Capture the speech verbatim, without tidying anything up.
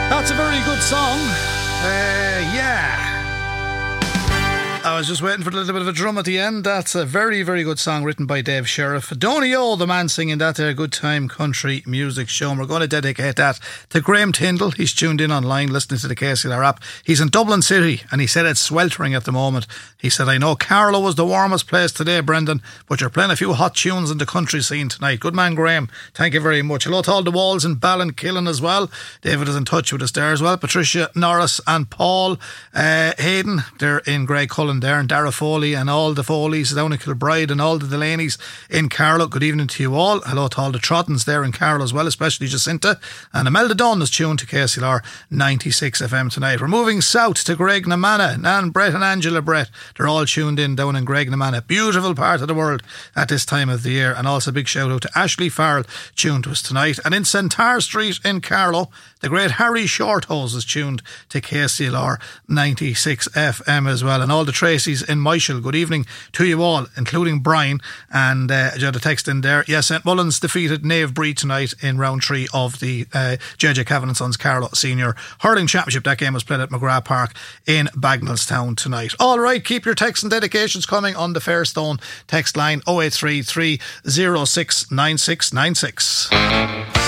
That's a very good song. Uh, yeah. I was just waiting for a little bit of a drum at the end. That's a very, very good song written by Dave Sheriff. Donny O, the man singing that there Good Time Country Music Show. And we're going to dedicate that to Graham Tyndall. He's tuned in online listening to the K C L R app. He's in Dublin City and he said it's sweltering at the moment. He said, I know Carlow was the warmest place today, Brendan, but you're playing a few hot tunes in the country scene tonight. Good man, Graham. Thank you very much. Hello to all the walls in Ballinkillen as well. David is in touch with us there as well. Patricia, Norris and Paul uh, Hayden, they're in Grey Cullen there, and Dara Foley and all the Foleys down in Kilbride and all the Delaney's in Carlow. Good evening to you all. Hello to all the Trottons there in Carlow as well, especially Jacinta. And Imelda Dunn is tuned to K C L R ninety-six F M tonight. We're moving south to Graignamanagh. Nan Brett and Angela Brett, they're all tuned in down in Graignamanagh. Beautiful part of the world at this time of the year. And also a big shout out to Ashley Farrell, tuned to us tonight. And in Centaur Street in Carlow, the great Harry Shorthose is tuned to K C L R ninety-six F M as well. And all the Tracys in Michael, good evening to you all, including Brian. And uh, you had a text in there. Yes, Saint Mullins defeated Nave Bree tonight in round three of the uh, J J Cavan and Sons Carlow Senior Hurling Championship. That game was played at McGrath Park in Bagnallstown tonight. All right, keep your texts and dedications coming on the Fairstone text line oh eight three three oh six nine six nine six.